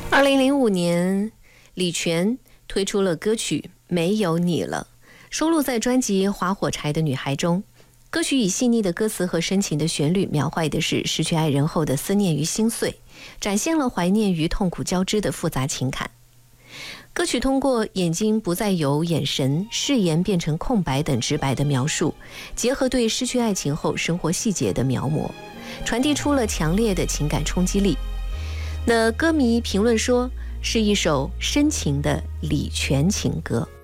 2005年，李泉推出了歌曲《没有你了》，收录在专辑《划火柴的女孩》中。歌曲以细腻的歌词和深情的旋律，描绘的是失去爱人后的思念与心碎，展现了怀念与痛苦交织的复杂情感。歌曲通过眼睛不再有眼神、誓言变成空白等直白的描述，结合对失去爱情后生活细节的描摹，传递出了强烈的情感冲击力。那歌迷评论说，是一首深情的李泉情歌。